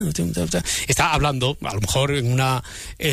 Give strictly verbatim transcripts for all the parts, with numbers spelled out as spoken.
Está hablando, a lo mejor en una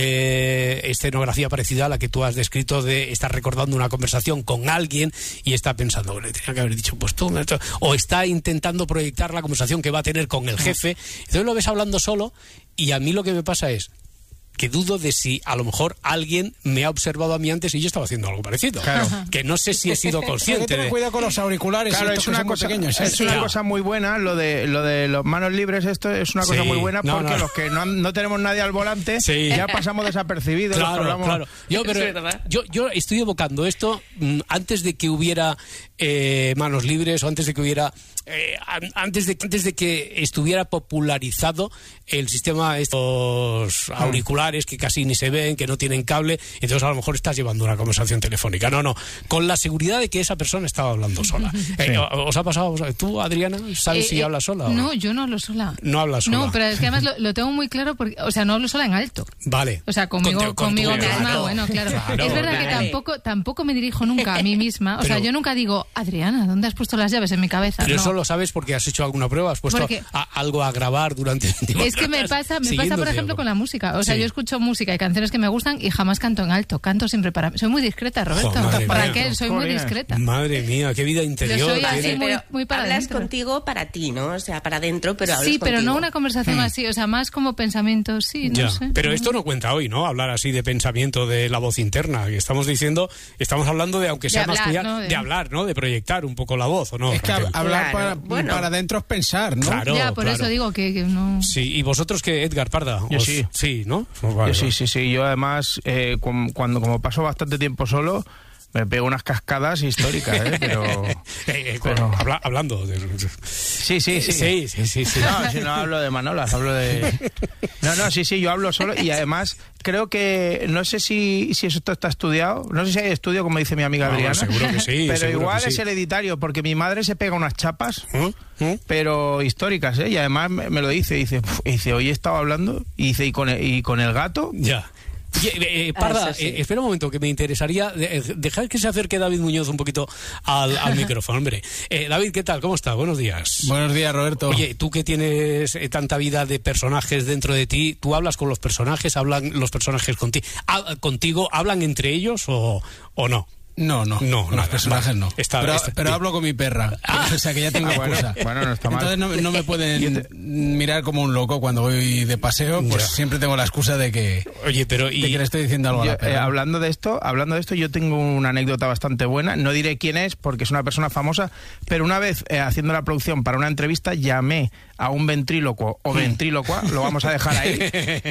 eh, escenografía parecida a la que tú has descrito, de estar recordando una conversación con alguien y está pensando, le tenía que haber dicho pues tú, o está intentando proyectar la conversación que va a tener con el jefe. Entonces lo ves hablando solo, y a mí lo que me pasa es que dudo de si a lo mejor alguien me ha observado a mí antes y yo estaba haciendo algo parecido. Claro. Que no sé si he sido consciente. Hay que tener de... cuidado con los auriculares. Claro, es una cosa, pequeños, ¿eh? es una cosa muy buena, lo de lo de los manos libres, esto es una cosa sí, muy buena, porque no, no. los que no, no tenemos nadie al volante, sí. ya pasamos desapercibidos. Claro, hablamos... claro. Yo, pero, yo, yo estoy evocando esto mm, antes de que hubiera eh, manos libres, o antes de que hubiera eh, antes de antes de que estuviera popularizado el sistema, estos auriculares que casi ni se ven, que no tienen cable. Entonces a lo mejor estás llevando una conversación telefónica. No, no, con la seguridad de que esa persona estaba hablando sola. Sí. Eh, ¿Os ha pasado? ¿Tú, Adriana, sabes eh, si eh, hablas sola? ¿O no, no, yo no hablo sola. No hablas sola. No, pero es que además lo, lo tengo muy claro, porque, o sea, no hablo sola en alto. Vale. O sea, conmigo, con, conmigo con misma, claro. bueno, claro. claro. Es verdad claro. que tampoco, tampoco me dirijo nunca a mí misma. O pero, sea, yo nunca digo, Adriana, ¿dónde has puesto las llaves en mi cabeza? Pero no. eso lo sabes porque has hecho alguna prueba, has puesto a, algo a grabar durante... Es que me pasa, me pasa por ejemplo, con la música. O sea, sí. yo escucho música y canciones que me gustan y jamás canto en alto. Canto siempre para mí. Soy muy discreta, Roberto. Oh, Raquel, soy muy discreta. Madre mía, qué vida interior. Yo soy así muy, muy para hablas dentro. Contigo para ti, ¿no? O sea, para adentro, pero hablas Sí, pero contigo. no una conversación hmm. así. O sea, más como pensamientos, sí, no ya. sé. Pero esto no cuenta hoy, ¿no? Hablar así de pensamiento, de la voz interna. Que estamos diciendo, estamos hablando de, aunque sea de más hablar, que ya, ¿no? de... de hablar, ¿no? De proyectar un poco la voz, ¿o no? Es que Raquel? hablar claro. para, bueno. para adentro es pensar, ¿no? Claro, ya, por claro. eso digo que, que no... Sí, ¿y vosotros qué, Edgar Parda? Yo Os... sí. Sí, ¿no? Pues vale, yo sí, sí, sí. Yo además, eh, cuando como paso bastante tiempo solo, me pego unas cascadas históricas, ¿eh? Pero... eh, eh, pero... Habla, hablando de... Sí, sí, sí. Sí, sí, sí, sí. No, si no hablo de manolas, hablo de... No, no, sí, sí, yo hablo solo y además creo que... No sé si, si eso está estudiado, no sé si hay estudio, como dice mi amiga no, Adriana. Seguro que sí. Pero igual que es sí. hereditario, porque mi madre se pega unas chapas, ¿Eh? ¿Eh? pero históricas, ¿eh? Y además me, me lo dice, dice, y dice, hoy estaba hablando, y dice, y con el, y con el gato... Ya. Eh, eh, Parda, sí. eh, espera un momento, que me interesaría eh, dejar que se acerque David Muñoz un poquito al, al micrófono, hombre. Eh, David, ¿qué tal? ¿Cómo está? Buenos días. Buenos días, Roberto. Oye, tú que tienes eh, tanta vida de personajes dentro de ti, ¿tú hablas con los personajes? ¿Hablan los personajes conti- ah, contigo? ¿Hablan entre ellos o, o no? No, no, no, con nada, los personajes vale. no. Está, pero está, pero hablo con mi perra, ah. o sea que ya tengo ah, bueno, excusa. Bueno, no está mal. Entonces no, no me pueden mirar como un loco cuando voy de paseo, pues ya. siempre tengo la excusa de que, Oye, pero y... de que le estoy diciendo algo yo, a la perra. Eh, hablando de esto, hablando de esto, yo tengo una anécdota bastante buena. No diré quién es porque es una persona famosa, pero una vez eh, haciendo la producción para una entrevista llamé a un ventrílocuo o ventrílocua, lo vamos a dejar ahí,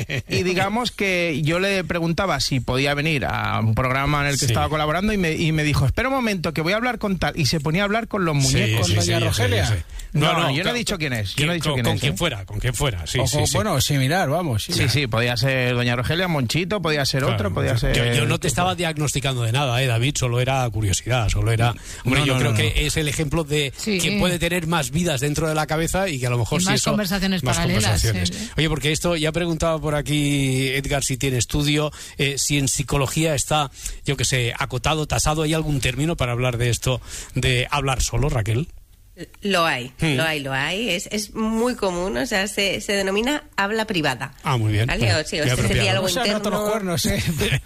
y digamos que yo le preguntaba si podía venir a un programa en el que sí. estaba colaborando y me, y me dijo, espera un momento que voy a hablar con tal, y se ponía a hablar con los muñecos. Sí, sí, Doña sí, Rogelia. sí, sí. No, no, no, no, yo claro, no he dicho quién es. Yo ¿quién, no he dicho con, quién con es. quien ¿eh? fuera, con quien fuera, sí, o, sí, o, sí. Bueno, similar, vamos. Sí, sí, sí, podía ser Doña Rogelia, Monchito, podía ser claro, otro, podía ser... Yo, yo no te estaba diagnosticando de nada, ¿eh, David? Solo era curiosidad, solo era... Hombre, no, yo no, creo no, que no. es el ejemplo de sí. quien puede tener más vidas dentro de la cabeza y que a lo mejor y sí más eso... conversaciones más paralelas. Conversaciones. Sí. Oye, porque esto, ya preguntaba por aquí Edgar si tiene estudio, eh, si en psicología está, yo que sé, acotado, tasado, ¿hay algún término para hablar de esto, de hablar solo, Raquel? Lo hay, hmm. lo hay, lo hay. Es, es muy común, o sea, se, se denomina habla privada. Ah, muy bien. ¿Vale? Bueno, o sí, o sea, ese diálogo no interno. Los cuernos, ¿eh?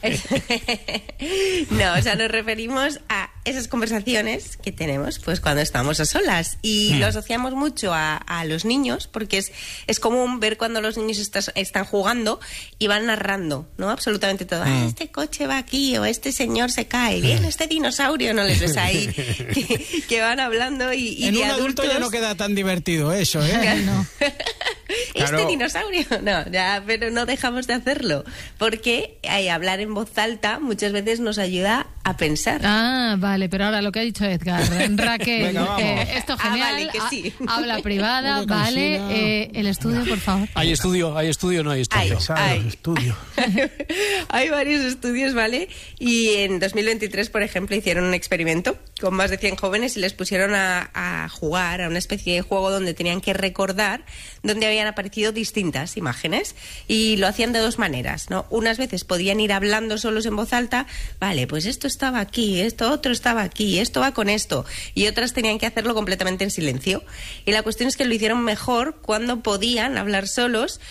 No, o sea, nos referimos a esas conversaciones que tenemos pues cuando estamos a solas. Y hmm. lo asociamos mucho a, a los niños, porque es, es común ver cuando los niños estás, están jugando y van narrando, ¿no? Absolutamente todo. Hmm. Ah, este coche va aquí, o este señor se cae, bien, este dinosaurio, no les ves ahí, que, que van hablando y, y en de un adultos... adulto ya no queda tan divertido eso, ¿eh? No. Este claro. dinosaurio, no, ya, pero no dejamos de hacerlo, porque hay, hablar en voz alta muchas veces nos ayuda a pensar. Ah, vale, pero ahora lo que ha dicho Edgar, Raquel, Venga, eh, esto genial, ah, vale, que sí. ha, habla privada, vale, eh, el estudio, por favor. ¿Hay estudio? ¿Hay estudio o no hay estudio? Hay, hay. estudio. Hay varios estudios, ¿vale? Y en dos mil veintitrés, por ejemplo, hicieron un experimento con más de cien jóvenes y les pusieron a, a jugar a una especie de juego donde tenían que recordar donde habían aparecido distintas imágenes y lo hacían de dos maneras, ¿no? Unas veces podían ir hablando solos en voz alta, vale, pues esto estaba aquí, esto otro estaba aquí, esto va con esto, y otras tenían que hacerlo completamente en silencio. Y la cuestión es que lo hicieron mejor cuando podían hablar solos